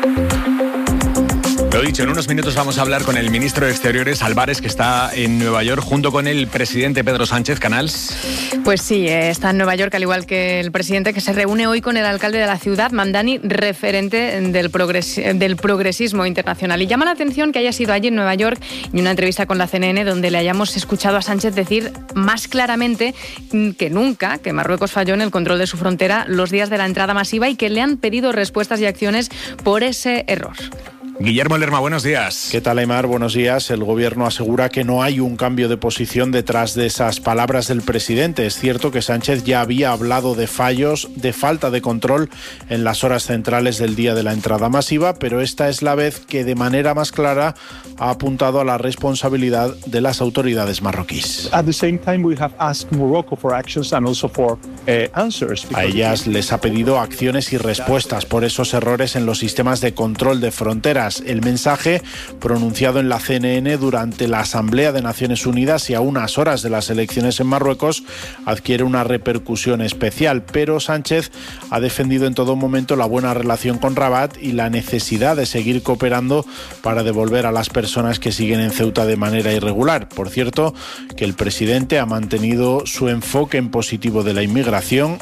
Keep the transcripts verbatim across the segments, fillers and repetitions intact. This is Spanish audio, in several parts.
Lo dicho, en unos minutos vamos a hablar con el ministro de Exteriores, Álvarez, que está en Nueva York junto con el presidente Pedro Sánchez. Canals. Pues sí, está en Nueva York, al igual que el presidente, que se reúne hoy con el alcalde de la ciudad, Mamdani, referente del, progres, del progresismo internacional. Y llama la atención que haya sido allí en Nueva York y una entrevista con la C N N donde le hayamos escuchado a Sánchez decir más claramente que nunca que Marruecos falló en el control de su frontera los días de la entrada masiva y que le han pedido respuestas y acciones por ese error. Guillermo Lerma, buenos días. ¿Qué tal, Aimar? Buenos días. El Gobierno asegura que no hay un cambio de posición detrás de esas palabras del presidente. Es cierto que Sánchez ya había hablado de fallos, de falta de control en las horas centrales del día de la entrada masiva, pero esta es la vez que de manera más clara ha apuntado a la responsabilidad de las autoridades marroquíes. At the same time, we have asked Morocco for actions and also for uh, answers. A ellas les ha pedido acciones y respuestas por esos errores en los sistemas de control de fronteras. El mensaje, pronunciado en la C N N durante la Asamblea de Naciones Unidas y a unas horas de las elecciones en Marruecos, adquiere una repercusión especial, pero Sánchez ha defendido en todo momento la buena relación con Rabat y la necesidad de seguir cooperando para devolver a las personas que siguen en Ceuta de manera irregular. Por cierto, que el presidente ha mantenido su enfoque en positivo de la inmigración.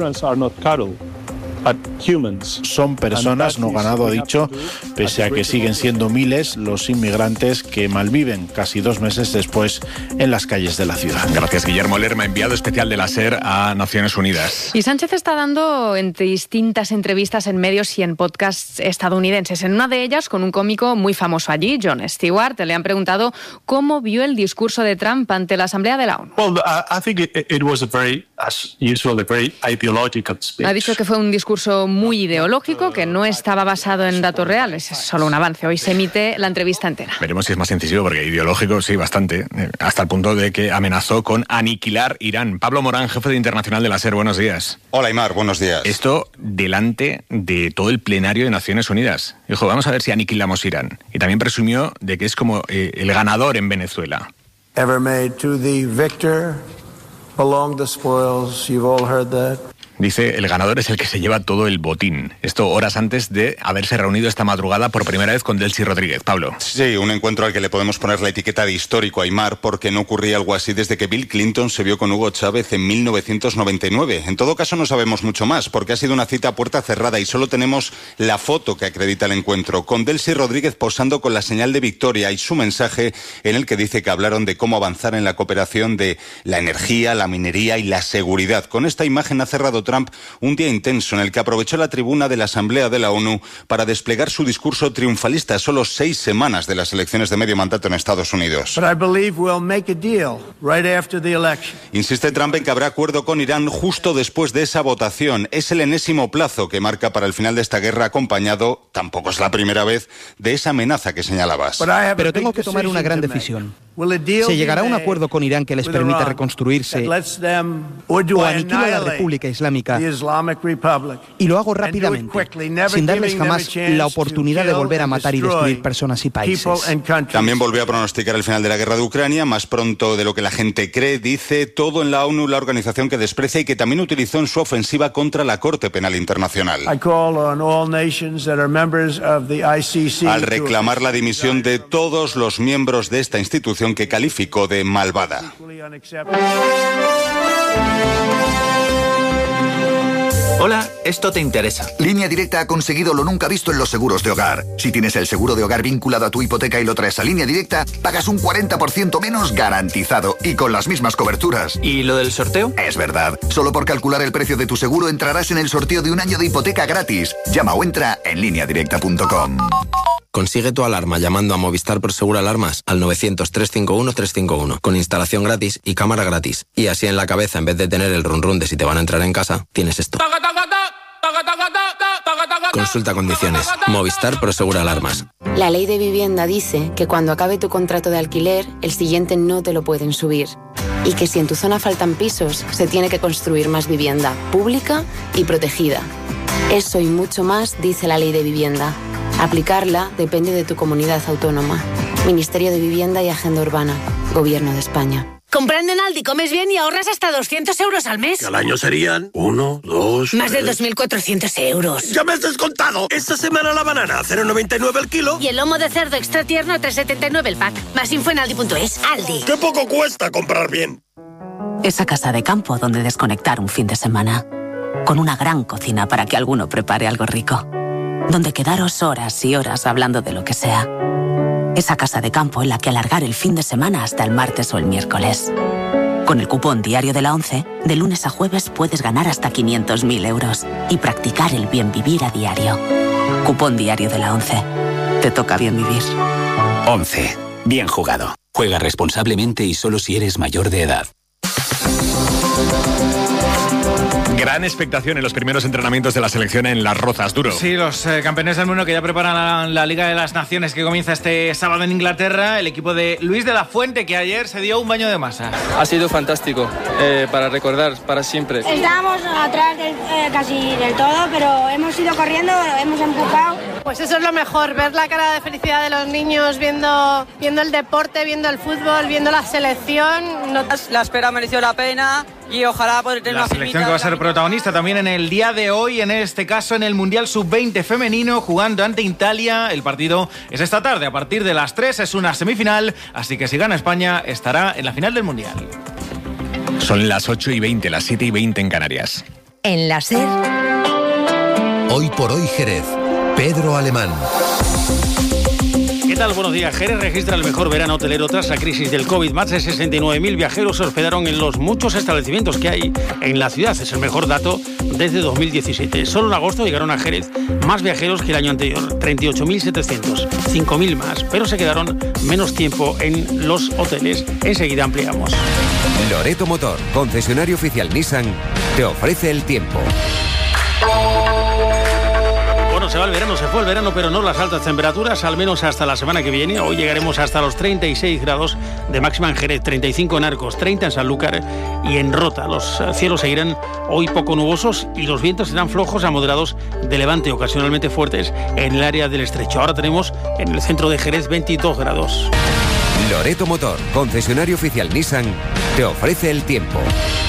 Son personas, no ganado, ha dicho, pese a que siguen siendo miles los inmigrantes que malviven casi dos meses después en las calles de la ciudad. Gracias, Guillermo Lerma, enviado especial de la SER a Naciones Unidas. Y Sánchez está dando en distintas entrevistas en medios y en podcasts estadounidenses. En una de ellas, con un cómico muy famoso allí, Jon Stewart, le han preguntado cómo vio el discurso de Trump ante la Asamblea de la ONU. Well, uh, I think it, it was a very, as usual, a very ideological speech. Ha dicho que fue un discurso muy ideológico, que no estaba basado en datos reales. Es solo un avance. Hoy se emite la entrevista entera. Veremos si es más incisivo, porque ideológico sí, bastante. Hasta el punto de que amenazó con aniquilar Irán. Pablo Morán, jefe de internacional de la SER, buenos días. Hola, Aimar, buenos días. Esto delante de todo el plenario de Naciones Unidas. Dijo, vamos a ver si aniquilamos Irán. Y también presumió de que es como eh, el ganador en Venezuela. Ever made to the victor belong the spoils. You've all heard that. Dice, el ganador es el que se lleva todo el botín. Esto horas antes de haberse reunido esta madrugada por primera vez con Delcy Rodríguez. Pablo. Sí, un encuentro al que le podemos poner la etiqueta de histórico, Aimar, porque no ocurría algo así desde que Bill Clinton se vio con Hugo Chávez en mil novecientos noventa y nueve. En todo caso, no sabemos mucho más, porque ha sido una cita a puerta cerrada y solo tenemos la foto que acredita el encuentro, con Delcy Rodríguez posando con la señal de victoria y su mensaje en el que dice que hablaron de cómo avanzar en la cooperación de la energía, la minería y la seguridad. Con esta imagen ha cerrado Trump un día intenso en el que aprovechó la tribuna de la Asamblea de la ONU para desplegar su discurso triunfalista a solo seis semanas de las elecciones de medio mandato en Estados Unidos. But I believe we'll make a deal right after the election. Insiste Trump en que habrá acuerdo con Irán justo después de esa votación. Es el enésimo plazo que marca para el final de esta guerra, acompañado, tampoco es la primera vez, de esa amenaza que señalabas. Pero tengo que tomar una gran decisión. ¿Se llegará a un acuerdo con Irán que les permita reconstruirse o aniquila a la República Islámica? Y lo hago rápidamente, sin darles jamás la oportunidad de volver a matar y destruir personas y países. También volvió a pronosticar el final de la guerra de Ucrania, más pronto de lo que la gente cree. Dice todo en la ONU, la organización que desprecia y que también utilizó en su ofensiva contra la Corte Penal Internacional. Al reclamar la dimisión de todos los miembros de esta institución que calificó de malvada. Hola, esto te interesa. Línea Directa ha conseguido lo nunca visto en los seguros de hogar. Si tienes el seguro de hogar vinculado a tu hipoteca y lo traes a Línea Directa, pagas un cuarenta por ciento menos garantizado y con las mismas coberturas. ¿Y lo del sorteo? Es verdad. Solo por calcular el precio de tu seguro entrarás en el sorteo de un año de hipoteca gratis. Llama o entra en línea directa punto com. Consigue tu alarma llamando a Movistar Prosegur Alarmas al novecientos, trescientos cincuenta y uno, trescientos cincuenta y uno, con instalación gratis y cámara gratis. Y así en la cabeza, en vez de tener el run run de si te van a entrar en casa, tienes esto. Consulta condiciones. Movistar Prosegur Alarmas. La ley de vivienda dice que cuando acabe tu contrato de alquiler, el siguiente no te lo pueden subir. Y que si en tu zona faltan pisos, se tiene que construir más vivienda pública y protegida. Eso y mucho más dice la ley de vivienda. Aplicarla depende de tu comunidad autónoma. Ministerio de Vivienda y Agenda Urbana. Gobierno de España. Comprando en Aldi comes bien y ahorras hasta doscientos euros al mes. Que al año serían uno, dos... Más de dos mil cuatrocientos euros. ¡Ya me has descontado! Esta semana la banana a cero coma noventa y nueve el kilo. Y el lomo de cerdo extra tierno a tres coma setenta y nueve el pack. Más info en aldi punto es. Aldi. ¡Qué poco cuesta comprar bien! Esa casa de campo donde desconectar un fin de semana. Con una gran cocina para que alguno prepare algo rico. Donde quedaros horas y horas hablando de lo que sea. Esa casa de campo en la que alargar el fin de semana hasta el martes o el miércoles. Con el cupón diario de la ONCE, de lunes a jueves puedes ganar hasta quinientos mil euros y practicar el bien vivir a diario. Cupón diario de la ONCE. Te toca bien vivir. ONCE. Bien jugado. Juega responsablemente y solo si eres mayor de edad. Gran expectación en los primeros entrenamientos de la selección en Las Rozas, Duro. Sí, los eh, campeones del mundo que ya preparan la, la Liga de las Naciones que comienza este sábado en Inglaterra. El equipo de Luis de la Fuente, que ayer se dio un baño de masa. Ha sido fantástico, eh, para recordar, para siempre. Estábamos atrás del, eh, casi del todo, pero hemos ido corriendo, hemos empujado. Pues eso es lo mejor, ver la cara de felicidad de los niños viendo, viendo el deporte, viendo el fútbol, viendo la selección. No... La espera mereció la pena. Y ojalá poder tener la una selección que va a ser protagonista también en el día de hoy, en este caso en el Mundial sub veinte femenino, jugando ante Italia. El partido es esta tarde, a partir de las tres, es una semifinal, así que si gana España estará en la final del Mundial. Son las ocho y veinte, las siete y veinte en Canarias. En la SER. Hoy por hoy Jerez, Pedro Alemán. ¿Qué tal? Buenos días. Jerez registra el mejor verano hotelero tras la crisis del COVID. Más de sesenta y nueve mil viajeros se hospedaron en los muchos establecimientos que hay en la ciudad. Es el mejor dato desde dos mil diecisiete. Solo en agosto llegaron a Jerez más viajeros que el año anterior, treinta y ocho mil setecientos, cinco mil más, pero se quedaron menos tiempo en los hoteles. Enseguida ampliamos. Loreto Motor, concesionario oficial Nissan, te ofrece el tiempo. Bueno, se va el verano, se fue el verano, pero no las altas temperaturas, al menos hasta la semana que viene. Hoy llegaremos hasta los treinta y seis grados de máxima en Jerez, treinta y cinco en Arcos, treinta en Sanlúcar y en Rota. Los cielos seguirán hoy poco nubosos y los vientos serán flojos a moderados de levante, ocasionalmente fuertes en el área del Estrecho. Ahora tenemos en el centro de Jerez veintidós grados. Loreto Motor, concesionario oficial Nissan, te ofrece el tiempo.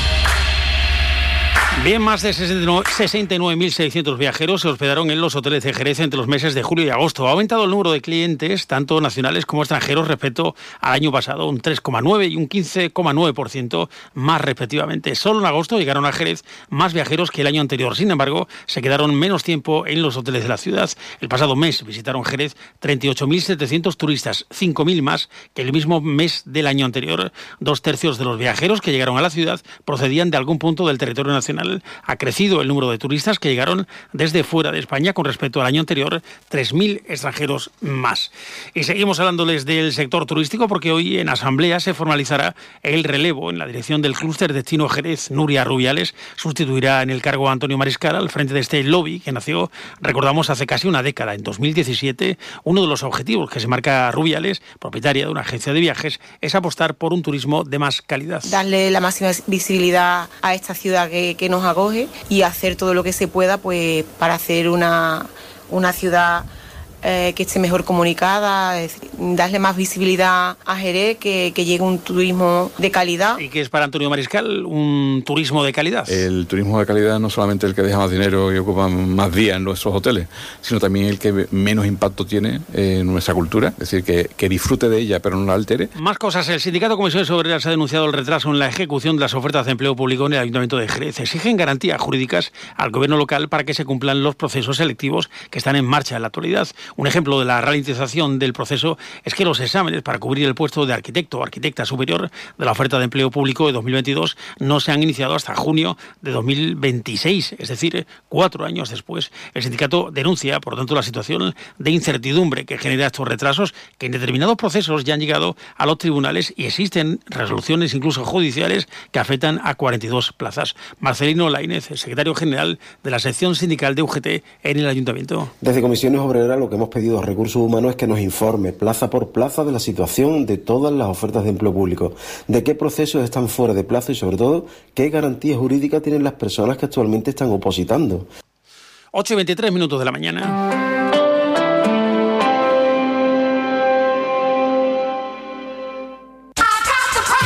Bien, más de sesenta y nueve mil seiscientos viajeros se hospedaron en los hoteles de Jerez entre los meses de julio y agosto. Ha aumentado el número de clientes, tanto nacionales como extranjeros, respecto al año pasado, un tres coma nueve y un quince coma nueve por ciento más respectivamente. Solo en agosto llegaron a Jerez más viajeros que el año anterior. Sin embargo, se quedaron menos tiempo en los hoteles de la ciudad. El pasado mes visitaron Jerez treinta y ocho mil setecientos turistas, cinco mil más que el mismo mes del año anterior. Dos tercios de los viajeros que llegaron a la ciudad procedían de algún punto del territorio nacional. Ha crecido el número de turistas que llegaron desde fuera de España con respecto al año anterior, tres mil extranjeros más. Y seguimos hablándoles del sector turístico porque hoy en asamblea se formalizará el relevo en la dirección del clúster Destino Jerez. Nuria Rubiales sustituirá en el cargo a Antonio Mariscal al frente de este lobby que nació, recordamos, hace casi una década, en dos mil diecisiete. Uno de los objetivos que se marca Rubiales, propietaria de una agencia de viajes, es apostar por un turismo de más calidad. Darle la máxima visibilidad a esta ciudad que, que nos acoge y hacer todo lo que se pueda pues para hacer una, una ciudad eh, que esté mejor comunicada, es decir, darle más visibilidad a Jerez, que, que llegue un turismo de calidad. ¿Y qué es para Antonio Mariscal un turismo de calidad? El turismo de calidad no solamente el que deja más dinero y ocupa más días en nuestros hoteles, sino también el que menos impacto tiene en nuestra cultura, es decir, que, que disfrute de ella pero no la altere. Más cosas. El Sindicato Comisiones Obreras ha denunciado el retraso en la ejecución de las ofertas de empleo público en el Ayuntamiento de Jerez. Exigen garantías jurídicas al gobierno local para que se cumplan los procesos selectivos que están en marcha en la actualidad. Un ejemplo de la ralentización del proceso es que los exámenes para cubrir el puesto de arquitecto o arquitecta superior de la oferta de empleo público de dos mil veintidós no se han iniciado hasta junio de dos mil veintiséis, es decir, cuatro años después. El sindicato denuncia, por tanto, la situación de incertidumbre que genera estos retrasos, que en determinados procesos ya han llegado a los tribunales y existen resoluciones incluso judiciales que afectan a cuarenta y dos plazas. Marcelino Lainez, secretario general de la sección sindical de U G T en el Ayuntamiento. Desde Comisiones Obreras lo que hemos pedido a Recursos Humanos es que nos informe plaza por plaza de la situación de todas las ofertas de empleo público, de qué procesos están fuera de plazo y sobre todo qué garantías jurídicas tienen las personas que actualmente están opositando. ocho y veintitrés minutos de la mañana.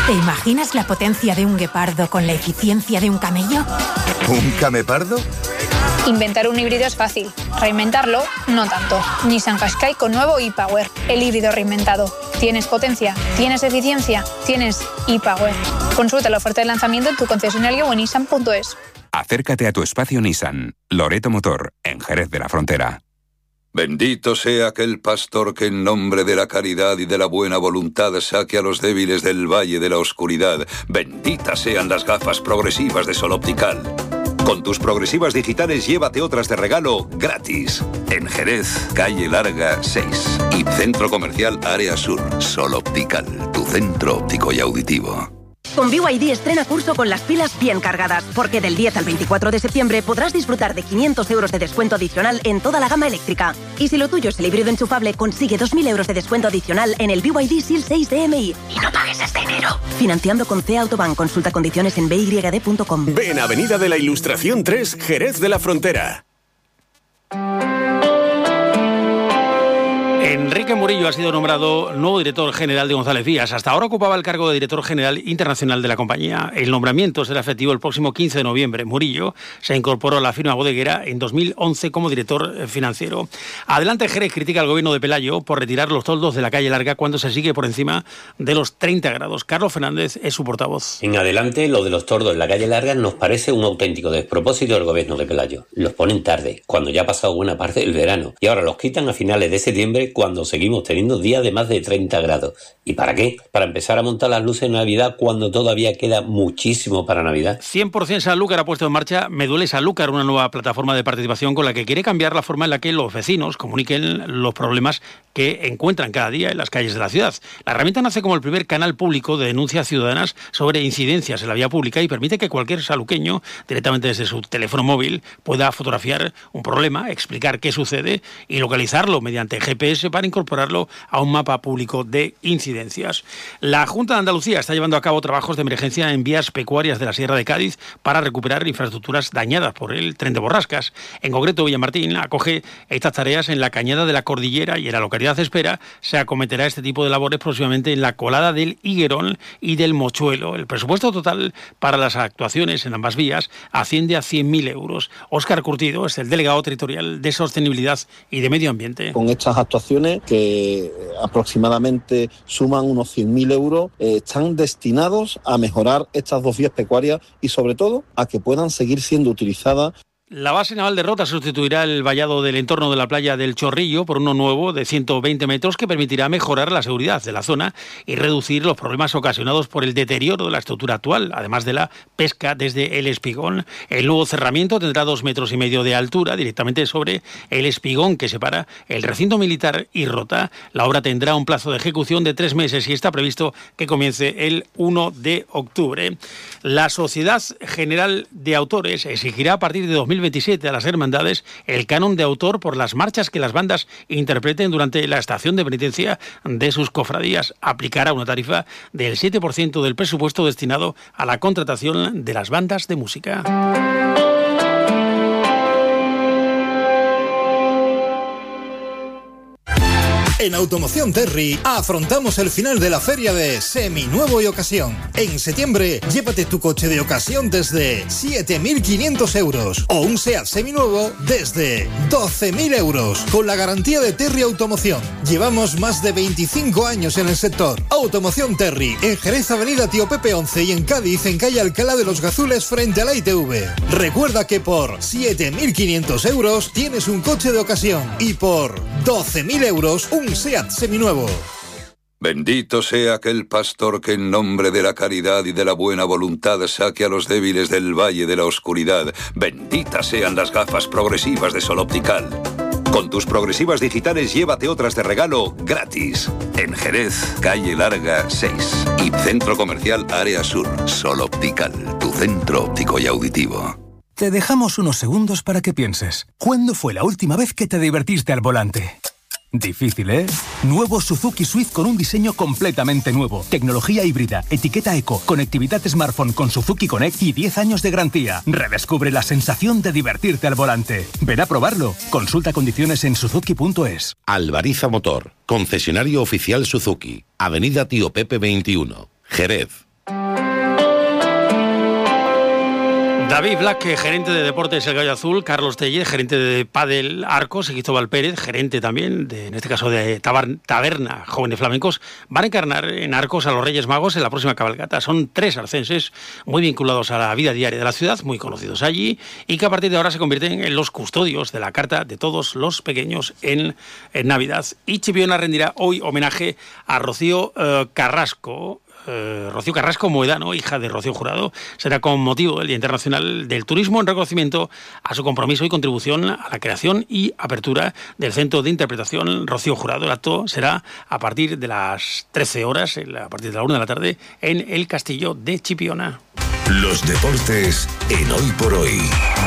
¿Te imaginas la potencia de un guepardo con la eficiencia de un camello? ¿Un camepardo? Inventar un híbrido es fácil, reinventarlo no tanto. Nissan Qashqai con nuevo e-Power, el híbrido reinventado. ¿Tienes potencia? ¿Tienes eficiencia? ¿Tienes e-Power? Consulta la oferta de lanzamiento en tu concesionario o en nissan punto es. Acércate a tu espacio Nissan, Loreto Motor, en Jerez de la Frontera. Bendito sea aquel pastor que en nombre de la caridad y de la buena voluntad saque a los débiles del valle de la oscuridad. Benditas sean las gafas progresivas de Sol Optical. Con tus progresivas digitales llévate otras de regalo gratis. En Jerez, calle Larga seis y Centro Comercial Área Sur. Sol Optical, tu centro óptico y auditivo. Con B Y D estrena curso con las pilas bien cargadas, porque del diez al veinticuatro de septiembre podrás disfrutar de quinientos euros de descuento adicional en toda la gama eléctrica. Y si lo tuyo es el híbrido enchufable, consigue dos mil euros de descuento adicional en el B Y D S I L seis D M I. Y no pagues este enero. Financiando con C Autobank. Consulta condiciones en b y d punto com. Ven a Avenida de la Ilustración tres, Jerez de la Frontera. Enrique Murillo ha sido nombrado nuevo director general de González Vías. Hasta ahora ocupaba el cargo de director general internacional de la compañía. El nombramiento será efectivo el próximo quince de noviembre. Murillo se incorporó a la firma bodeguera en dos mil once como director financiero. Adelante Jerez critica al gobierno de Pelayo por retirar los toldos de la calle Larga cuando se sigue por encima de los treinta grados. Carlos Fernández es su portavoz. En adelante, lo de los toldos en la calle Larga nos parece un auténtico despropósito del gobierno de Pelayo. Los ponen tarde, cuando ya ha pasado buena parte del verano, y ahora los quitan a finales de septiembre cuando seguimos teniendo días de más de treinta grados. ¿Y para qué? Para empezar a montar las luces de Navidad cuando todavía queda muchísimo para Navidad. cien por ciento Sanlúcar ha puesto en marcha Me Duele Sanlúcar, una nueva plataforma de participación con la que quiere cambiar la forma en la que los vecinos comuniquen los problemas que encuentran cada día en las calles de la ciudad. La herramienta nace como el primer canal público de denuncias ciudadanas sobre incidencias en la vía pública y permite que cualquier saluqueño, directamente desde su teléfono móvil, pueda fotografiar un problema, explicar qué sucede y localizarlo mediante G P S para incorporarlo a un mapa público de incidencias. La Junta de Andalucía está llevando a cabo trabajos de emergencia en vías pecuarias de la Sierra de Cádiz para recuperar infraestructuras dañadas por el tren de borrascas. En concreto, Villamartín acoge estas tareas en la Cañada de la Cordillera y en la localidad de Espera se acometerá este tipo de labores próximamente en la Colada del Higuerón y del Mochuelo. El presupuesto total para las actuaciones en ambas vías asciende a cien mil euros. Óscar Curtido es el delegado territorial de Sostenibilidad y de Medio Ambiente. Con estas actuaciones, que aproximadamente suman unos cien mil euros, eh, están destinados a mejorar estas dos vías pecuarias y sobre todo a que puedan seguir siendo utilizadas. La base naval de Rota sustituirá el vallado del entorno de la playa del Chorrillo por uno nuevo de ciento veinte metros que permitirá mejorar la seguridad de la zona y reducir los problemas ocasionados por el deterioro de la estructura actual, además de la pesca desde el Espigón. El nuevo cerramiento tendrá dos metros y medio de altura directamente sobre el espigón que separa el recinto militar y Rota. La obra tendrá un plazo de ejecución de tres meses y está previsto que comience el uno de octubre. La Sociedad General de Autores exigirá a partir de dos mil veintisiete a las hermandades el canon de autor por las marchas que las bandas interpreten durante la estación de penitencia de sus cofradías. Aplicará una tarifa del siete por ciento del presupuesto destinado a la contratación de las bandas de música. En Automoción Terry afrontamos el final de la feria de Seminuevo y Ocasión. En septiembre, llévate tu coche de ocasión desde siete mil quinientos euros o un SEAT seminuevo desde doce mil euros con la garantía de Terry Automoción. Llevamos más de veinticinco años en el sector. Automoción Terry, en Jerez Avenida Tío Pepe once y en Cádiz en calle Alcalá de los Gazules frente a la I T V. Recuerda que por siete mil quinientos euros tienes un coche de ocasión y por doce mil euros un SEAT seminuevo. Bendito sea aquel pastor que en nombre de la caridad y de la buena voluntad saque a los débiles del valle de la oscuridad. Benditas sean las gafas progresivas de Sol Optical. Con tus progresivas digitales llévate otras de regalo gratis. En Jerez, calle Larga seis y Centro Comercial Área Sur. Sol Optical, tu centro óptico y auditivo. Te dejamos unos segundos para que pienses. ¿Cuándo fue la última vez que te divertiste al volante? Difícil, ¿eh? Nuevo Suzuki Swift con un diseño completamente nuevo. Tecnología híbrida, etiqueta eco, conectividad smartphone con Suzuki Connect y diez años de garantía. Redescubre la sensación de divertirte al volante. Ven a probarlo. Consulta condiciones en suzuki punto es. Albariza Motor, concesionario oficial Suzuki. Avenida Tío Pepe veintiuno, Jerez. David Black, gerente de Deportes El Gallo Azul, Carlos Tellez, gerente de Padel Arcos, y Cristóbal Pérez, gerente también, de, en este caso de Tabar- Taberna Jóvenes Flamencos, van a encarnar en Arcos a los Reyes Magos en la próxima cabalgata. Son tres arcenses muy vinculados a la vida diaria de la ciudad, muy conocidos allí, y que a partir de ahora se convierten en los custodios de la Carta de Todos los Pequeños en, en Navidad. Y Chipiona rendirá hoy homenaje a Rocío eh, Carrasco, Eh, Rocío Carrasco Moedano, hija de Rocío Jurado. Será con motivo del Día Internacional del Turismo, en reconocimiento a su compromiso y contribución a la creación y apertura del Centro de Interpretación Rocío Jurado. El acto será a partir de las trece horas, a partir de la una de la tarde, en el Castillo de Chipiona. Los deportes en Hoy por Hoy.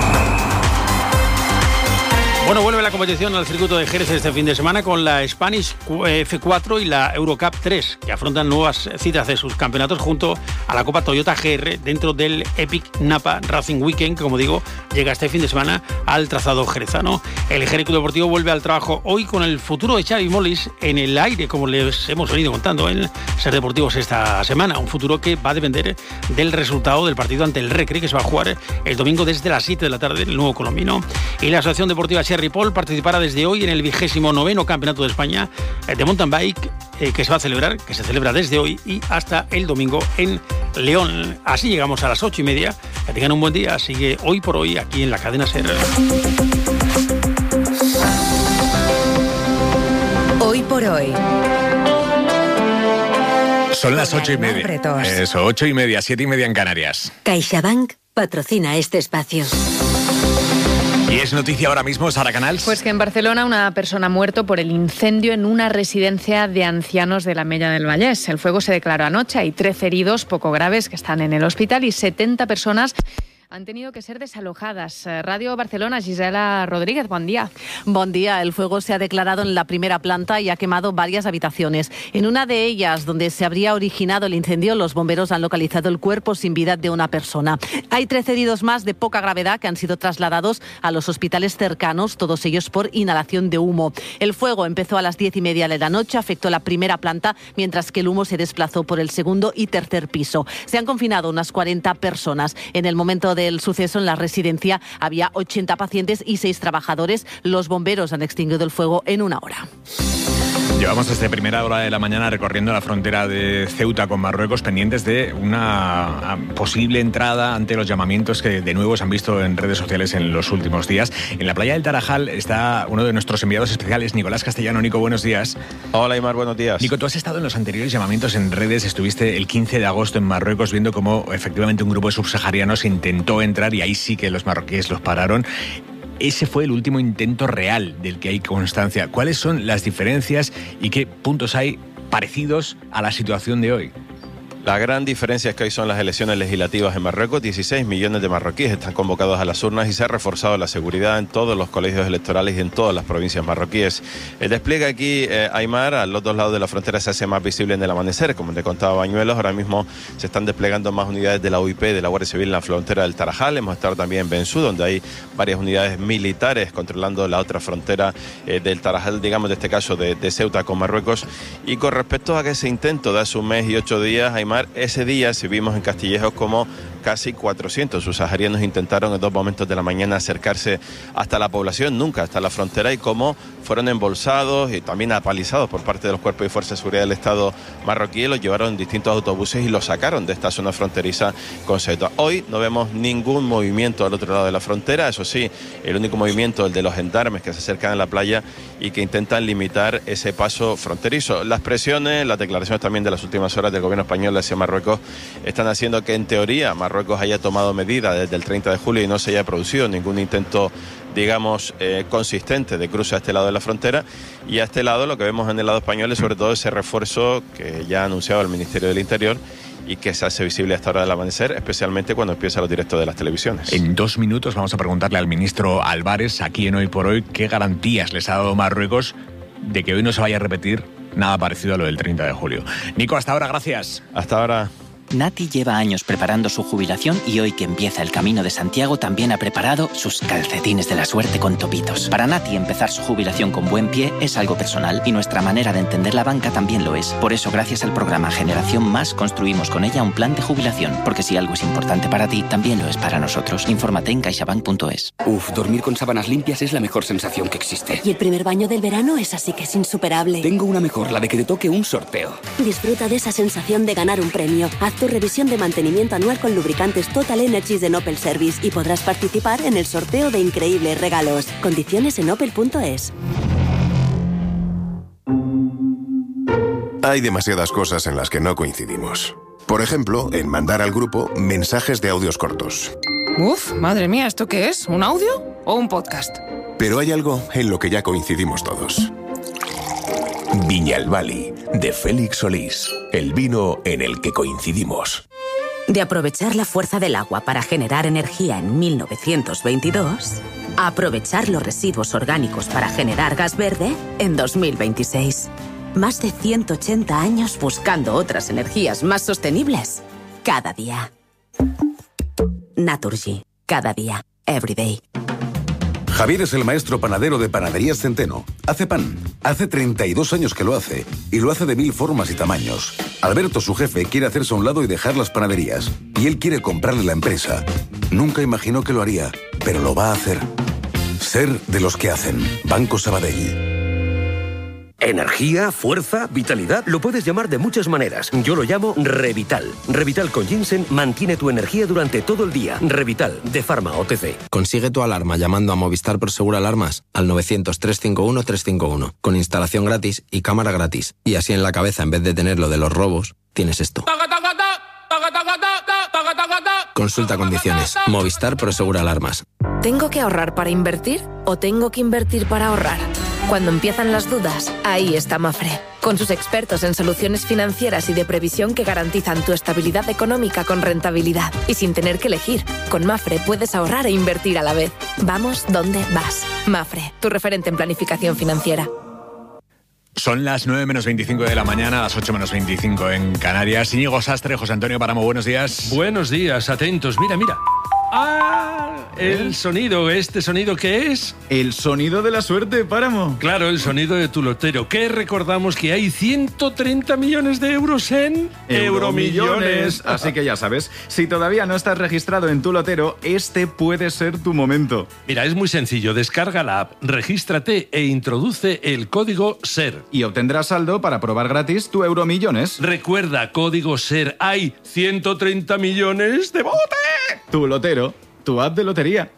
Bueno, vuelve la competición al circuito de Jerez este fin de semana con la Spanish F cuatro y la Eurocup tres, que afrontan nuevas citas de sus campeonatos junto a la Copa Toyota G R dentro del Epic Napa Racing Weekend, que, como digo, llega este fin de semana al trazado jerezano. El Jerez Club Deportivo vuelve al trabajo hoy con el futuro de Xavi Molis en el aire, como les hemos venido contando en Ser Deportivos esta semana. Un futuro que va a depender del resultado del partido ante el Recre, que se va a jugar el domingo desde las siete de la tarde en el Nuevo Colombino. Y la Asociación Deportiva Ripoll participará desde hoy en el vigésimo noveno Campeonato de España de Mountain Bike, eh, que se va a celebrar, que se celebra desde hoy y hasta el domingo en León. Así llegamos a las ocho y media. Que tengan un buen día. Sigue Hoy por Hoy aquí en la cadena SER. Hoy por Hoy. Son las ocho y media. Eso, ocho y media, siete y media en Canarias. CaixaBank patrocina este espacio. Y es noticia ahora mismo, Sara Canals. Pues que en Barcelona una persona ha muerto por el incendio en una residencia de ancianos de la Mella del Vallès. El fuego se declaró anoche, hay trece heridos poco graves que están en el hospital y setenta personas han tenido que ser desalojadas. Radio Barcelona, Gisela Rodríguez, buen día. Buen día. El fuego se ha declarado en la primera planta y ha quemado varias habitaciones. En una de ellas, donde se habría originado el incendio, los bomberos han localizado el cuerpo sin vida de una persona. Hay trece heridos más de poca gravedad que han sido trasladados a los hospitales cercanos, todos ellos por inhalación de humo. El fuego empezó a las diez y media de la noche, afectó la primera planta, mientras que el humo se desplazó por el segundo y tercer piso. Se han confinado unas cuarenta personas. En el momento del suceso, en la residencia había ochenta pacientes y seis trabajadores. Los bomberos han extinguido el fuego en una hora. Llevamos desde primera hora de la mañana recorriendo la frontera de Ceuta con Marruecos, pendientes de una posible entrada ante los llamamientos que de nuevo se han visto en redes sociales en los últimos días. En la playa del Tarajal está uno de nuestros enviados especiales, Nicolás Castellano. Nico, buenos días. Hola, Aimar, buenos días. Nico, tú has estado en los anteriores llamamientos en redes, estuviste el quince de agosto en Marruecos viendo cómo efectivamente un grupo de subsaharianos intentó entrar y ahí sí que los marroquíes los pararon. Ese fue el último intento real del que hay constancia. ¿Cuáles son las diferencias y qué puntos hay parecidos a la situación de hoy? La gran diferencia es que hoy son las elecciones legislativas en Marruecos. dieciséis millones de marroquíes están convocados a las urnas y se ha reforzado la seguridad en todos los colegios electorales y en todas las provincias marroquíes. El despliegue aquí, eh, Aimar, a los dos lados de la frontera se hace más visible en el amanecer. Como te contaba Bañuelos, ahora mismo se están desplegando más unidades de la U I P, de la Guardia Civil en la frontera del Tarajal. Hemos estado también en Bensú, donde hay varias unidades militares controlando la otra frontera eh, del Tarajal, digamos, de este caso de, de Ceuta con Marruecos. Y con respecto a que ese intento de hace un mes y ocho días, Aimar, ese día sí vimos en Castillejos como casi cuatrocientos subsaharianos intentaron en dos momentos de la mañana acercarse hasta la población, nunca hasta la frontera, y cómo fueron embolsados y también apalizados por parte de los cuerpos y fuerzas de seguridad del Estado marroquí. Los llevaron en distintos autobuses y los sacaron de esta zona fronteriza con Ceuta. Hoy no vemos ningún movimiento al otro lado de la frontera, eso sí, el único movimiento, el de los gendarmes que se acercan a la playa y que intentan limitar ese paso fronterizo. Las presiones, las declaraciones también de las últimas horas del gobierno español hacia Marruecos están haciendo que en teoría Marruecos haya tomado medidas desde el treinta de julio y no se haya producido ningún intento, digamos, eh, consistente de cruce a este lado de la frontera. Y a este lado lo que vemos en el lado español es sobre todo ese refuerzo que ya ha anunciado el Ministerio del Interior y que se hace visible hasta ahora del amanecer, especialmente cuando empieza los directos de las televisiones. En dos minutos vamos a preguntarle al ministro Álvarez, aquí en Hoy por Hoy, qué garantías les ha dado Marruecos de que hoy no se vaya a repetir nada parecido a lo del treinta de julio. Nico, hasta ahora, gracias. Hasta ahora. Nati lleva años preparando su jubilación y hoy que empieza el Camino de Santiago también ha preparado sus calcetines de la suerte con topitos. Para Nati empezar su jubilación con buen pie es algo personal y nuestra manera de entender la banca también lo es. Por eso gracias al programa Generación Más construimos con ella un plan de jubilación, porque si algo es importante para ti, también lo es para nosotros. Infórmate en caixabank punto es. Uf, dormir con sábanas limpias es la mejor sensación que existe. Y el primer baño del verano es así que es insuperable. Tengo una mejor, la de que te toque un sorteo. Disfruta de esa sensación de ganar un premio. Haz tu revisión de mantenimiento anual con lubricantes Total Energies de Opel Service y podrás participar en el sorteo de increíbles regalos. Condiciones en opel punto es. Hay demasiadas cosas en las que no coincidimos. Por ejemplo, en mandar al grupo mensajes de audios cortos. Uf, madre mía, ¿esto qué es? ¿Un audio o un podcast? Pero hay algo en lo que ya coincidimos todos. Viñalbali, de Félix Solís. El vino en el que coincidimos. De aprovechar la fuerza del agua para generar energía en mil novecientos veintidós, a aprovechar los residuos orgánicos para generar gas verde en dos mil veintiséis. Más de ciento ochenta años buscando otras energías más sostenibles. Cada día. Naturgy. Cada día. Every day. Javier es el maestro panadero de Panaderías Centeno. Hace pan. Hace treinta y dos años que lo hace. Y lo hace de mil formas y tamaños. Alberto, su jefe, quiere hacerse a un lado y dejar las panaderías. Y él quiere comprarle la empresa. Nunca imaginó que lo haría, pero lo va a hacer. Ser de los que hacen. Banco Sabadell. Energía, fuerza, vitalidad, lo puedes llamar de muchas maneras. Yo lo llamo Revital. Revital con ginseng mantiene tu energía durante todo el día. Revital, de Pharma O T C. Consigue tu alarma llamando a Movistar Prosegur Alarmas al novecientos, trescientos cincuenta y uno, trescientos cincuenta y uno, con instalación gratis y cámara gratis. Y así en la cabeza, en vez de tener lo de los robos, tienes esto. Consulta condiciones. Movistar Prosegur Alarmas. ¿Tengo que ahorrar para invertir o tengo que invertir para ahorrar? Cuando empiezan las dudas, ahí está Mafre, con sus expertos en soluciones financieras y de previsión que garantizan tu estabilidad económica con rentabilidad y sin tener que elegir. Con Mafre puedes ahorrar e invertir a la vez. Vamos donde vas. Mafre, tu referente en planificación financiera. Son las nueve menos veinticinco de la mañana, las ocho menos veinticinco en Canarias. Íñigo Sastre, José Antonio Páramo, buenos días. Buenos días, atentos. Mira, mira. ¡Ah! El sonido, ¿este sonido qué es? El sonido de la suerte, Páramo. Claro, el sonido de tu lotero. Que recordamos que hay ciento treinta millones de euros en Euromillones. Así que ya sabes, si todavía no estás registrado en tu lotero, este puede ser tu momento. Mira, es muy sencillo. Descarga la app, regístrate e introduce el código SER. Y obtendrás saldo para probar gratis tu Euromillones. Recuerda, código SER. Hay ciento treinta millones de bote. Tu lotero, tu app de lotería.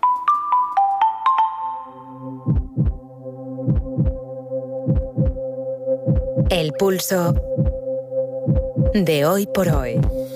El pulso de hoy por hoy.